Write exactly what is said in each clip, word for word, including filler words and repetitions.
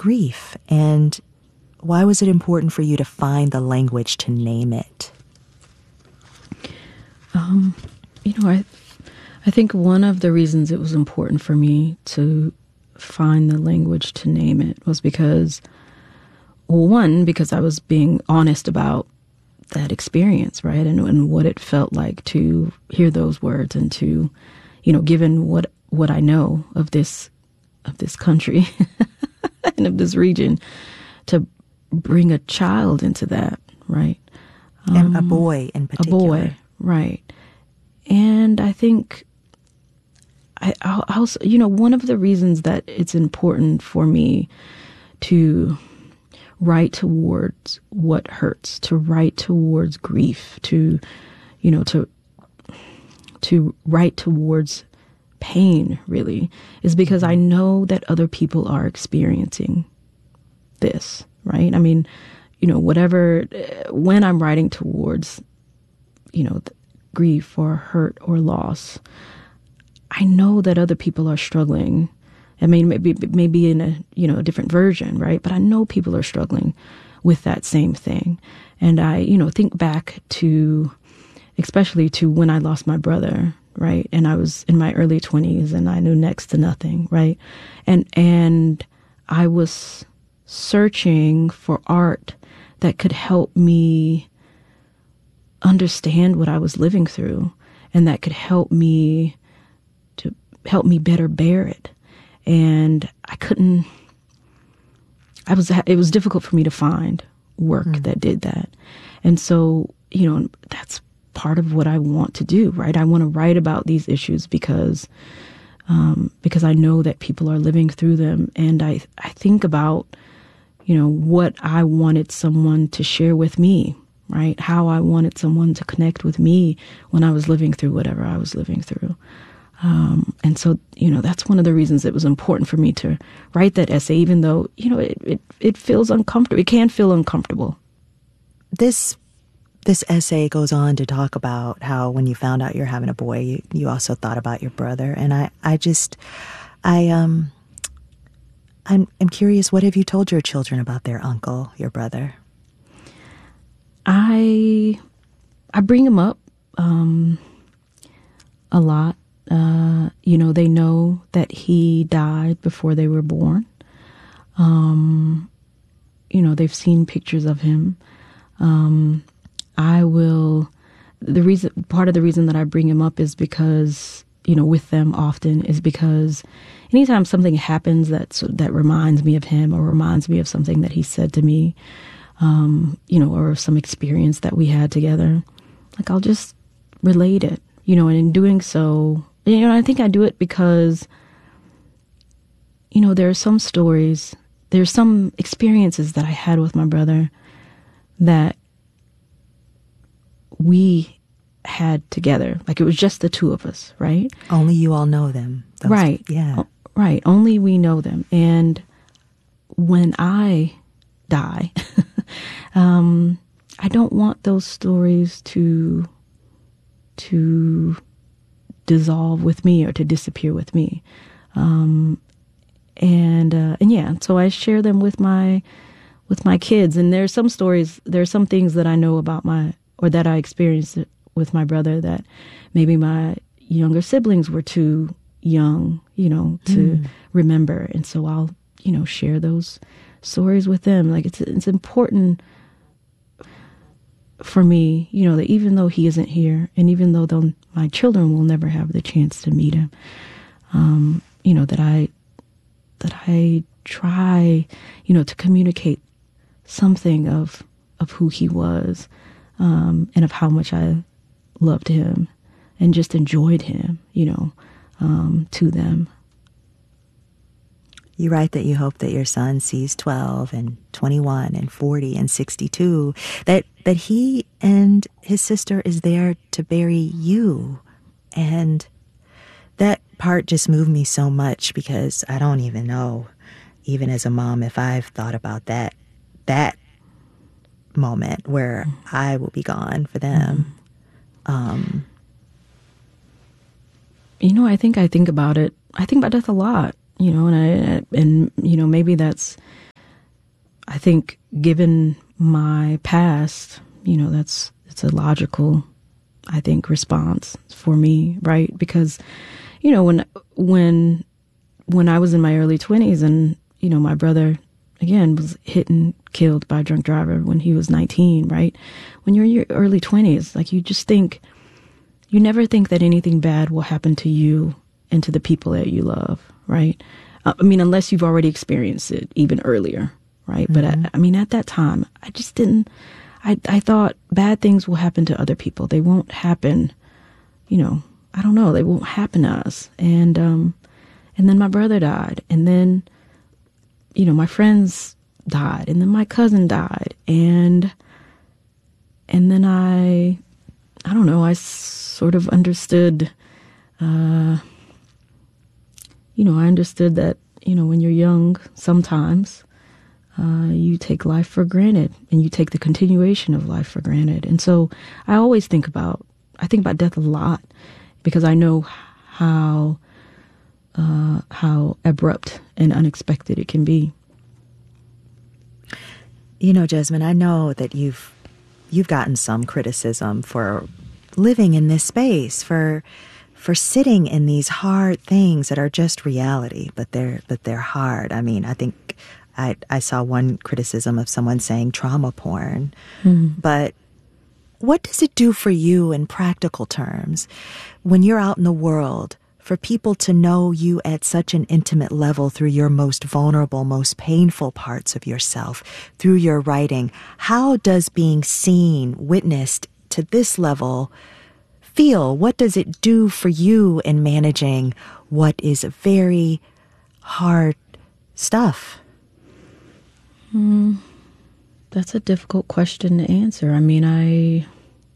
grief, and why was it important for you to find the language to name it? Um, you know, I, I think one of the reasons it was important for me to find the language to name it was because, well, one, because I was being honest about that experience, right? And, and what it felt like to hear those words and to, you know, given what, what I know of this, of this country and of this region, to bring a child into that, right? Um, And a boy in particular. A boy, right. And I think I I also, you know, one of the reasons that it's important for me to write towards what hurts, to write towards grief, to, you know, to to write towards pain, really, is because I know that other people are experiencing this, right? I mean, you know, whatever, when I'm writing towards, you know, grief or hurt or loss, I know that other people are struggling. I mean, maybe maybe in a, you know, a different version, right? But I know people are struggling with that same thing. And I, you know, think back to, especially to when I lost my brother, right? And I was in my early twenties and I knew next to nothing, right? And and I was searching for art that could help me understand what I was living through, and that could help me to help me better bear it. And I couldn't, I was, it was difficult for me to find work mm. that did that. And so, you know, that's part of what I want to do, right? I want to write about these issues because, um, because I know that people are living through them. And I, I think about, you know, what I wanted someone to share with me, right? How I wanted someone to connect with me when I was living through whatever I was living through. Um, and so, you know, that's one of the reasons it was important for me to write that essay, even though, you know, it, it, it feels uncomfortable. It can feel uncomfortable. This this essay goes on to talk about how when you found out you're having a boy, you, you also thought about your brother. And I, I just, I, um, I'm, I'm curious, what have you told your children about their uncle, your brother? I, I bring him up, um, a lot. Uh, you know, they know that he died before they were born. Um, you know, they've seen pictures of him. Um, I will, the reason, part of the reason that I bring him up is because, you know, with them often is because anytime something happens that, that reminds me of him or reminds me of something that he said to me, um, you know, or some experience that we had together, like I'll just relate it, you know, and in doing so, you know, I think I do it because, you know, there are some stories, there are some experiences that I had with my brother that we had together. Like it was just the two of us, right? Only you all know them. Those, right. Yeah. O- right. Only we know them. And when I die, um, I don't want those stories to, to dissolve with me or to disappear with me. Um, and, uh, and yeah, so I share them with my, with my kids. And there's some stories, there's some things that I know about my, or that I experienced with my brother that maybe my younger siblings were too young, you know, to mm. remember. And so I'll, you know, share those stories with them. Like it's, it's important for me, you know, that even though he isn't here and even though they'll, my children will never have the chance to meet him, um, you know, that I, that I try, you know, to communicate something of, of who he was, um, and of how much I loved him and just enjoyed him, you know, um, to them. You write that you hope that your son sees twelve and twenty-one and forty and sixty-two, that, that he and his sister is there to bury you. And that part just moved me so much because I don't even know, even as a mom, if I've thought about that, that moment where I will be gone for them. Mm-hmm. Um, you know, I think I think about it. I think about death a lot. You know, and I, and, you know, maybe that's, I think given my past, you know, that's it's a logical, I think, response for me, right? Because, you know, when when when I was in my early twenties and, you know, my brother, again, was hit and killed by a drunk driver when he was nineteen, right? When you're in your early twenties, like you just think, you never think that anything bad will happen to you and to the people that you love, right? Uh, I mean, unless you've already experienced it even earlier, right? Mm-hmm. But I, I mean, at that time, I just didn't, I, I thought bad things will happen to other people. They won't happen, you know, I don't know, they won't happen to us. And, um, and then my brother died. And then, you know, my friends died. And then my cousin died. And, and then I, I don't know, I sort of understood, uh, you know, I understood that, you know, when you're young, sometimes uh, you take life for granted and you take the continuation of life for granted. And so I always think about, I think about death a lot because I know how, uh, how abrupt and unexpected it can be. You know, Jesmyn, I know that you've You've gotten some criticism for living in this space, for for sitting in these hard things that are just reality, but they're but they're hard. I mean, I think I I saw one criticism of someone saying trauma porn. Mm. But what does it do for you in practical terms when you're out in the world, for people to know you at such an intimate level through your most vulnerable, most painful parts of yourself, through your writing? How does being seen, witnessed to this level feel? What does it do for you in managing what is very hard stuff? Mm, that's a difficult question to answer. I mean, I,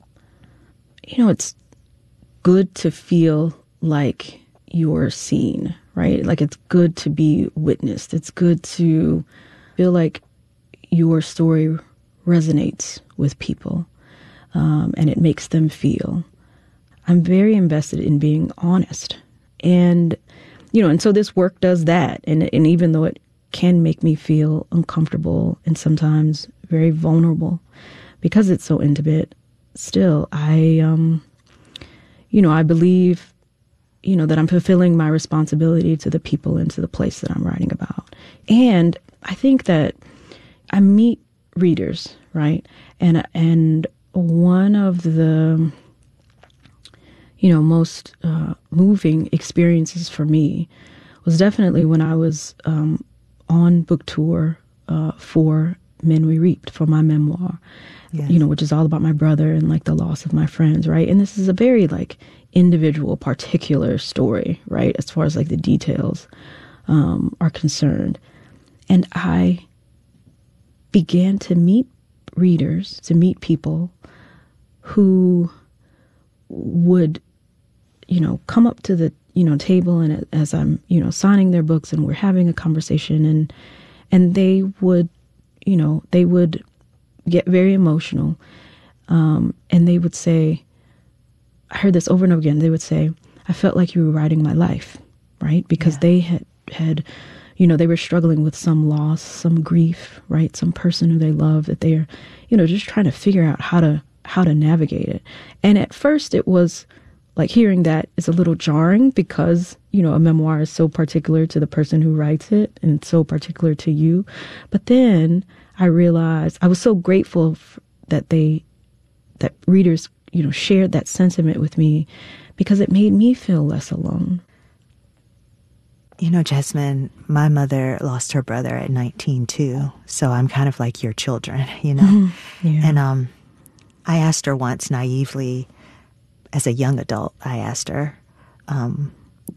you know, it's good to feel like you're seen, right? Like it's good to be witnessed. It's good to feel like your story resonates with people, um, and it makes them feel. I'm very invested in being honest. And, you know, and so this work does that. And, and even though it can make me feel uncomfortable and sometimes very vulnerable because it's so intimate, still, I, um, you know, I believe you know, that I'm fulfilling my responsibility to the people and to the place that I'm writing about. And I think that I meet readers, right? And and one of the, you know, most uh, moving experiences for me was definitely when I was um, on book tour uh, for Men We Reaped, for my memoir, yes. you know, which is all about my brother and like the loss of my friends, right? And this is a very like individual, particular story, right? As far as like the details um, are concerned. And I began to meet readers, to meet people who would, you know, come up to the, you know, table and as I'm, you know, signing their books and we're having a conversation and, and they would, you know, they would get very emotional. Um, and they would say, I heard this over and over again. They would say, I felt like you were writing my life, right? Because yeah. they had, had, you know, they were struggling with some loss, some grief, right? Some person who they love that they're, you know, just trying to figure out how to, how to navigate it. And at first it was like hearing that is a little jarring because, you know, a memoir is so particular to the person who writes it and it's so particular to you. But then I realized I was so grateful f- that they, that readers, you know, shared that sentiment with me because it made me feel less alone. You know, Jesmyn, my mother lost her brother at nineteen too, so I'm kind of like your children, you know. Mm-hmm. Yeah. And um, I asked her once naively, as a young adult, I asked her um,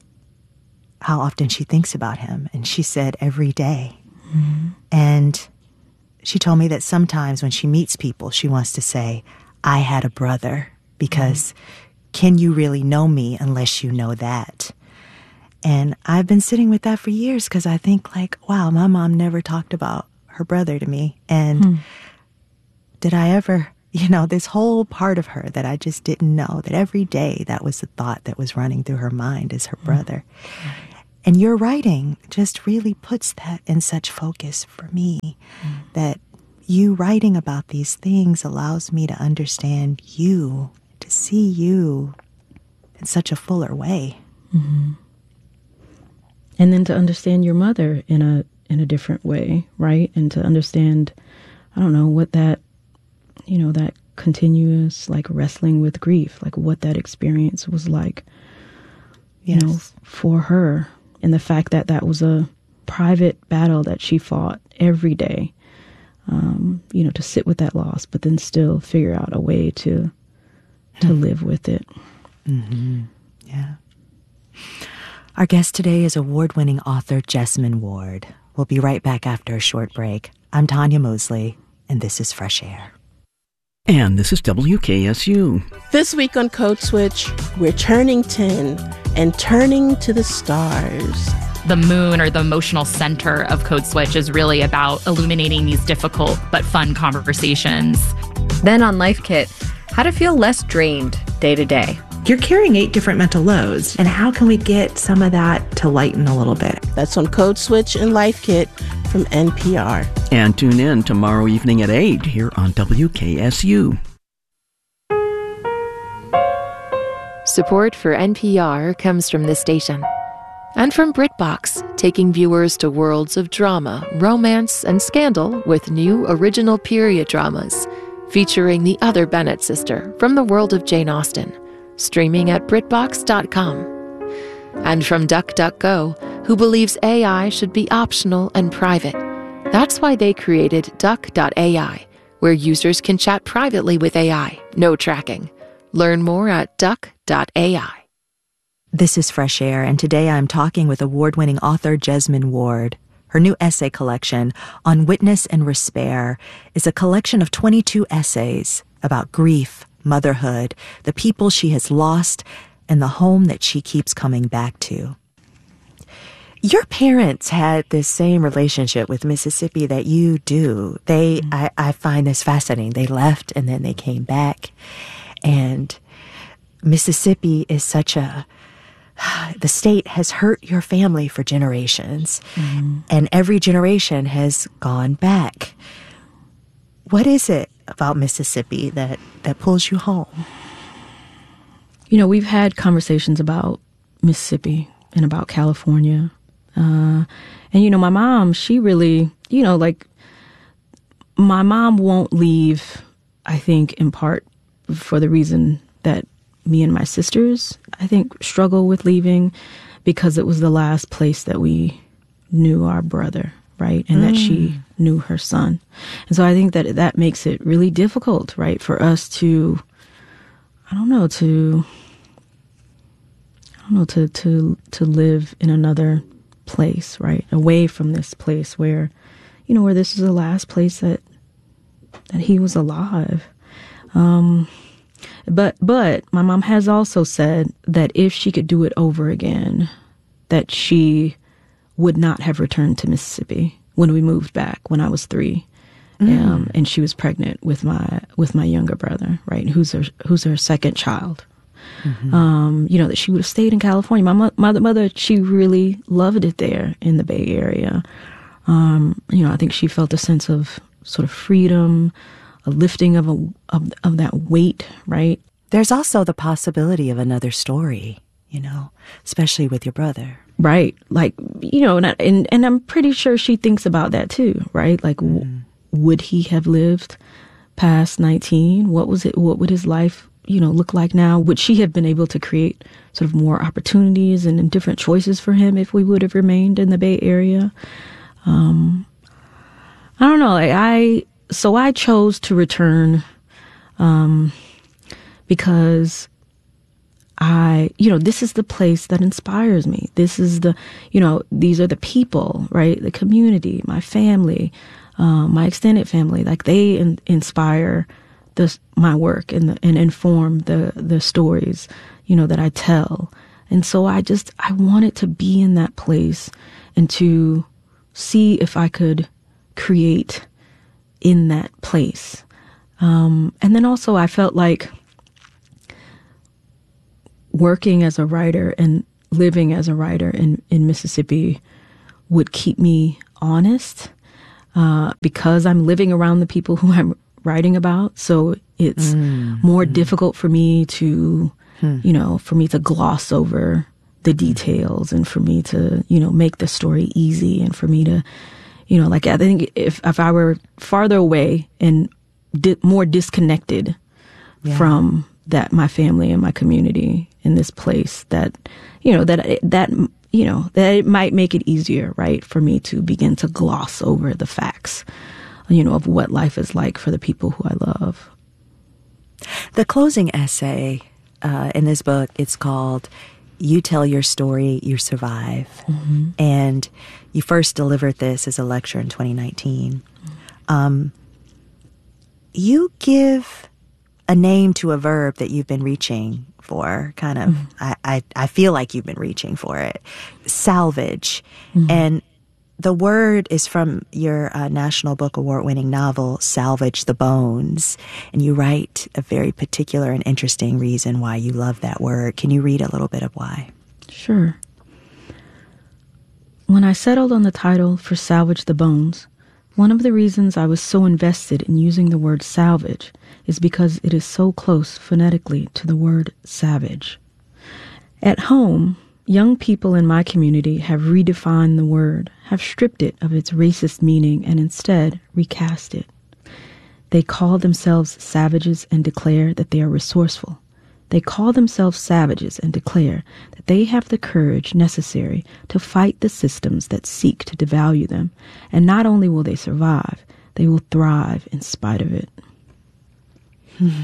how often she thinks about him, and she said every day. Mm-hmm. And she told me that sometimes when she meets people, she wants to say, I had a brother, because mm-hmm. can you really know me unless you know that? And I've been sitting with that for years because I think like, wow, my mom never talked about her brother to me. And hmm. did I ever, you know, this whole part of her that I just didn't know, that every day that was the thought that was running through her mind is her brother. Hmm. And your writing just really puts that in such focus for me, mm. that you writing about these things allows me to understand you, to see you in such a fuller way. Mm-hmm. And then to understand your mother in a in a different way, right? And to understand, I don't know, what that, you know, that continuous, like, wrestling with grief, like what that experience was like, you yes. know, for her. And the fact that that was a private battle that she fought every day, um, you know, to sit with that loss, but then still figure out a way to to mm. live with it. Mm-hmm. Yeah. Our guest today is award-winning author Jesmyn Ward. We'll be right back after a short break. I'm Tanya Mosley, and this is Fresh Air. And this is W K S U. This week on Code Switch, we're turning ten and turning to the stars. The moon, or the emotional center of Code Switch, is really about illuminating these difficult but fun conversations. Then on Life Kit, how to feel less drained day to day. You're carrying eight different mental loads, and how can we get some of that to lighten a little bit? That's on Code Switch and Life Kit from N P R. And tune in tomorrow evening at eight here on W K S U. Support for N P R comes from this station. And from BritBox, taking viewers to worlds of drama, romance, and scandal with new original period dramas, featuring the other Bennett sister from the world of Jane Austen. Streaming at BritBox dot com. And from DuckDuckGo, who believes A I should be optional and private. That's why they created Duck dot A I, where users can chat privately with A I, no tracking. Learn more at Duck dot A I. This is Fresh Air, and today I'm talking with award-winning author Jesmyn Ward. Her new essay collection, On Witness and Respair, is a collection of twenty-two essays about grief, motherhood, the people she has lost, and the home that she keeps coming back to. Your parents had this same relationship with Mississippi that you do. They, mm-hmm. I, I find this fascinating. They left and then they came back. And Mississippi is such a, the state has hurt your family for generations. Mm-hmm. And every generation has gone back. What is it about Mississippi that, that pulls you home? You know, we've had conversations about Mississippi and about California. Uh, and, you know, my mom, she really, you know, like, my mom won't leave, I think, in part for the reason that me and my sisters, I think, struggle with leaving, because it was the last place that we knew our brother. Right. And mm. that she knew her son. And so I think that that makes it really difficult, right, for us to, I don't know, to, I don't know, to, to, to live in another place, right, away from this place where, you know, where this is the last place that, that he was alive. Um, but, but my mom has also said that if she could do it over again, that she would not have returned to Mississippi when we moved back when I was three, mm. um, and she was pregnant with my with my younger brother, right, who's her who's her second child. Mm-hmm. Um, you know, that she would have stayed in California. My mo- mother, mother, she really loved it there in the Bay Area. Um, you know, I think she felt a sense of sort of freedom, a lifting of a of, of that weight, right. There's also the possibility of another story, you know, especially with your brother. Right. Like, you know, and, I, and and I'm pretty sure she thinks about that too, right? Like, mm. w- would he have lived past nineteen? What was it? What would his life, you know, look like now? Would she have been able to create sort of more opportunities and, and different choices for him if we would have remained in the Bay Area? Um, I don't know. Like I, so I chose to return um, because I, you know, this is the place that inspires me. This is the, you know, these are the people, right? The community, my family, um, my extended family, like they in, inspire this, my work and, the, and inform the, the stories, you know, that I tell. And so I just, I wanted to be in that place and to see if I could create in that place. Um, and then also I felt like working as a writer and living as a writer in, in Mississippi would keep me honest uh, because I'm living around the people who I'm writing about. So it's mm. more mm. difficult for me to, hmm. you know, for me to gloss over the details and for me to, you know, make the story easy and for me to, you know, like I think if, if I were farther away and di- more disconnected yeah. from that, my family and my community in this place, that, you know, that, that, you know, that it might make it easier, right, for me to begin to gloss over the facts, you know, of what life is like for the people who I love. The closing essay uh, in this book, it's called You Tell Your Story, You Survive. Mm-hmm. And you first delivered this as a lecture in twenty nineteen. Mm-hmm. Um, you give a name to a verb that you've been reaching for, kind of, mm-hmm. I, I, I feel like you've been reaching for it, salvage. Mm-hmm. And the word is from your uh, National Book Award-winning novel, Salvage the Bones. And you write a very particular and interesting reason why you love that word. Can you read a little bit of why? Sure. When I settled on the title for Salvage the Bones, one of the reasons I was so invested in using the word salvage is because it is so close phonetically to the word savage. At home, young people in my community have redefined the word, have stripped it of its racist meaning, and instead recast it. They call themselves savages and declare that they are resourceful. They call themselves savages and declare that they have the courage necessary to fight the systems that seek to devalue them. And not only will they survive, they will thrive in spite of it. Hmm.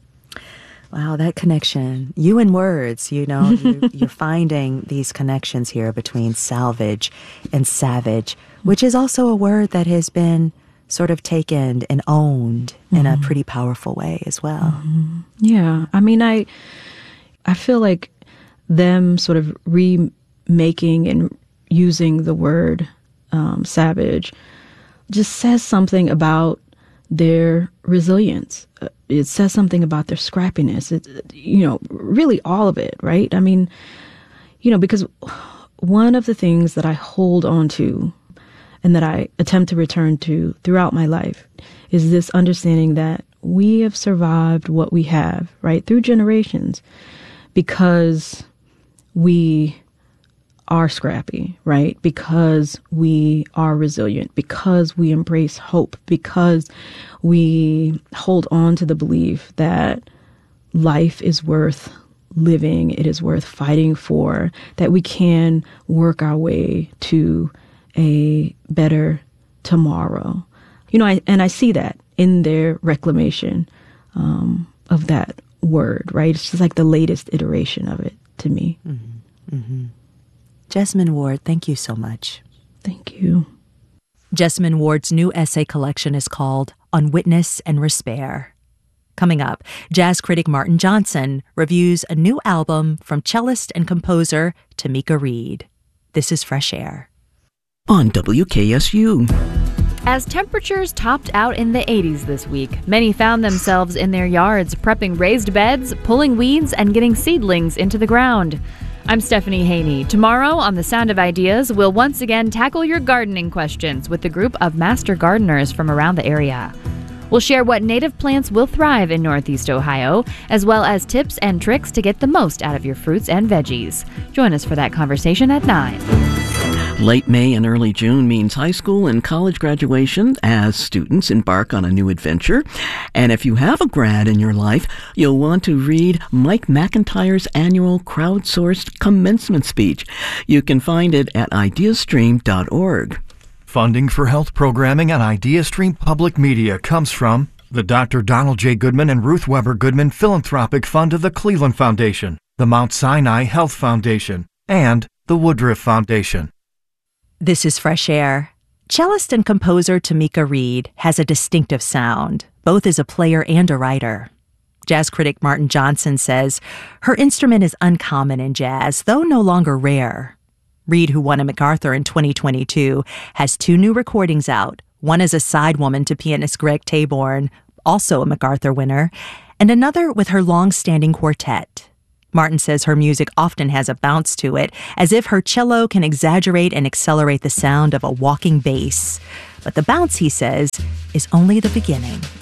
Wow, that connection. You and words, you know, you're, you're finding these connections here between salvage and savage, which is also a word that has been sort of taken and owned mm-hmm. in a pretty powerful way as well. Mm-hmm. Yeah. I mean, I I feel like them sort of remaking and using the word um, savage just says something about their resilience. It says something about their scrappiness. It, you know, really all of it, right? I mean, you know, because one of the things that I hold on to and that I attempt to return to throughout my life is this understanding that we have survived what we have, right, through generations because we are scrappy, right? Because we are resilient, because we embrace hope, because we hold on to the belief that life is worth living, it is worth fighting for, that we can work our way to a better tomorrow. You know, I, and I see that in their reclamation um, of that word, right? It's just like the latest iteration of it to me. Mm-hmm. Mm-hmm. Jesmyn Ward, thank you so much. Thank you. Jesmyn Ward's new essay collection is called On Witness and Respair. Coming up, jazz critic Martin Johnson reviews a new album from cellist and composer Tamika Reed. This is Fresh Air. On W K S U. As temperatures topped out in the eighties this week, many found themselves in their yards prepping raised beds, pulling weeds, and getting seedlings into the ground. I'm Stephanie Haney. Tomorrow on The Sound of Ideas, we'll once again tackle your gardening questions with a group of master gardeners from around the area. We'll share what native plants will thrive in Northeast Ohio, as well as tips and tricks to get the most out of your fruits and veggies. Join us for that conversation at nine. Late May and early June means high school and college graduation as students embark on a new adventure. And if you have a grad in your life, you'll want to read Mike McIntyre's annual crowdsourced commencement speech. You can find it at ideastream dot org. Funding for health programming on IdeaStream Public Media comes from the Doctor Donald J. Goodman and Ruth Weber Goodman Philanthropic Fund of the Cleveland Foundation, the Mount Sinai Health Foundation, and the Woodruff Foundation. This is Fresh Air. Cellist and composer Tamika Reed has a distinctive sound, both as a player and a writer. Jazz critic Martin Johnson says her instrument is uncommon in jazz, though no longer rare. Reed, who won a MacArthur in twenty twenty-two, has two new recordings out, one as a sidewoman to pianist Greg Taborn, also a MacArthur winner, and another with her long-standing quartet. Martin says her music often has a bounce to it, as if her cello can exaggerate and accelerate the sound of a walking bass. But the bounce, he says, is only the beginning.